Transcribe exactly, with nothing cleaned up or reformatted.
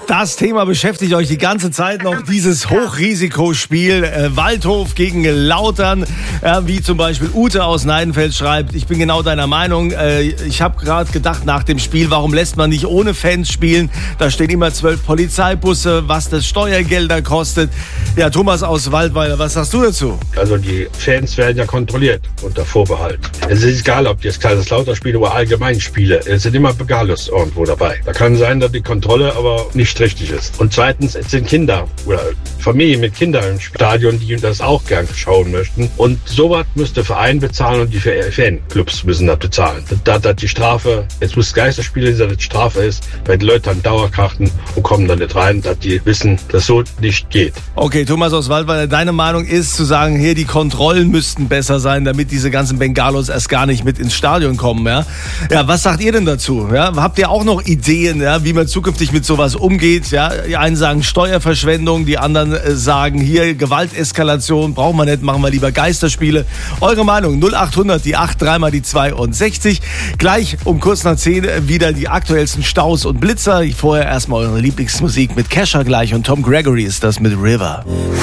Das Thema beschäftigt euch die ganze Zeit noch, dieses Hochrisikospiel äh, Waldhof gegen Lautern, äh, wie zum Beispiel Ute aus Neidenfeld schreibt, ich bin genau deiner Meinung, äh, ich habe gerade gedacht nach dem Spiel, warum lässt man nicht ohne Fans spielen, da stehen immer zwölf Polizeibusse, was das Steuergelder kostet. Ja, Thomas aus Waldweiler, was sagst du dazu? Also die Fans werden ja kontrolliert unter Vorbehalt. Es ist egal, ob die jetzt Kaiserslautern spielen oder allgemein Spiele, es sind immer Begalos irgendwo dabei. Da kann sein, dass die Kontrolle aber nicht richtig ist. Und zweitens, es sind Kinder oder Familien mit Kindern im Stadion, die das auch gern schauen möchten. Und sowas müsste der Verein bezahlen und die Fanclubs müssen das bezahlen. Da, da die Strafe, jetzt muss Geisterspiele, dass das Strafe ist, weil die Leute haben Dauerkarten und kommen dann nicht rein, dass die wissen, dass so nicht geht. Okay, Thomas aus Waldweiler, deine Meinung ist zu sagen, hier die Kontrollen müssten besser sein, damit diese ganzen Bengalos erst gar nicht mit ins Stadion kommen. Ja, ja, was sagt ihr denn dazu? Ja, habt ihr auch noch Ideen, ja, wie man zukünftig mit sowas umgeht? Ja, die einen sagen Steuerverschwendung, die anderen äh, sagen hier Gewalteskalation, brauchen wir nicht, machen wir lieber Geisterspiele. Eure Meinung null acht hundert, die acht, dreimal die zweiundsechzig. Gleich um kurz nach zehn wieder die aktuellsten Staus und Blitzer. Vorher erstmal eure Lieblingsmusik mit Kesha gleich und Tom Gregory ist das mit River.